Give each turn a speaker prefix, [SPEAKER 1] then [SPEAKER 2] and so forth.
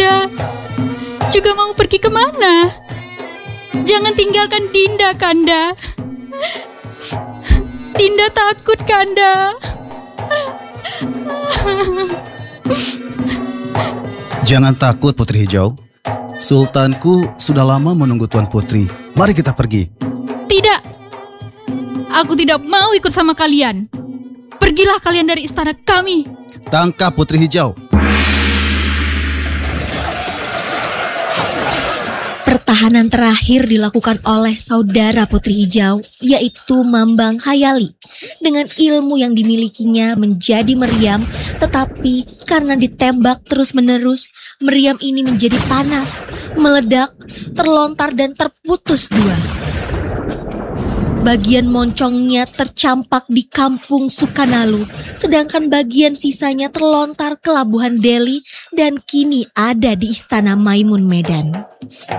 [SPEAKER 1] Dinda juga mau pergi kemana? Jangan tinggalkan Dinda, Kanda. Dinda takut, Kanda.
[SPEAKER 2] Jangan takut, Putri Hijau. Sultanku sudah lama menunggu Tuan Putri. Mari kita pergi.
[SPEAKER 1] Tidak. Aku tidak mau ikut sama kalian. Pergilah kalian dari istana kami.
[SPEAKER 2] Tangkap Putri Hijau.
[SPEAKER 3] Pertahanan terakhir dilakukan oleh saudara Putri Hijau, yaitu Mambang Hayali. Dengan ilmu yang dimilikinya menjadi meriam, tetapi karena ditembak terus-menerus, meriam ini menjadi panas, meledak, terlontar dan terputus dua. Bagian moncongnya tercampak di kampung Sukanalu, sedangkan bagian sisanya terlontar ke Labuhan Deli dan kini ada di Istana Maimun Medan.